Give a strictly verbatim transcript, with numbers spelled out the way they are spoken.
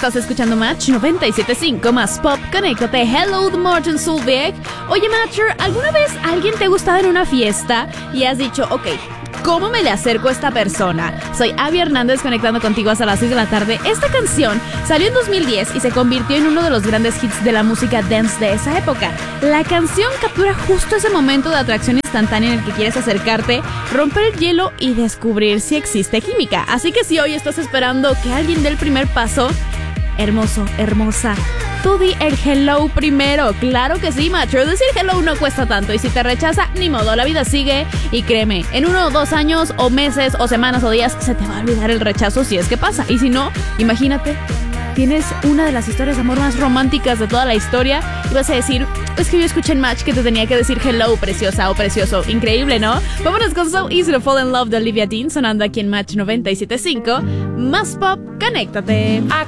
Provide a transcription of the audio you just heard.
Estás escuchando Match noventa y siete punto cinco más pop. Conéctate. Hello, the Martin Solveig. Oye, Matcher, ¿alguna vez alguien te ha gustado en una fiesta y has dicho, ok, ¿cómo me le acerco a esta persona? Soy Abby Hernández conectando contigo hasta las seis de la tarde. Esta canción salió en dos mil diez y se convirtió en uno de los grandes hits de la música dance de esa época. La canción captura justo ese momento de atracción instantánea en el que quieres acercarte, romper el hielo y descubrir si existe química. Así que si hoy estás esperando que alguien dé el primer paso, hermoso, hermosa, tú di el hello primero. Claro que sí, macho. Decir hello no cuesta tanto y si te rechaza, ni modo, la vida sigue. Y créeme, en uno o dos años o meses o semanas o días se te va a olvidar el rechazo si es que pasa. Y si no, imagínate, tienes una de las historias de amor más románticas de toda la historia y vas a decir, es que yo escuché en Match que te tenía que decir hello, preciosa o precioso. Increíble, ¿no? Vámonos con So Easy to Fall in Love de Olivia Dean, sonando aquí en Match noventa y siete punto cinco. Más pop, conéctate.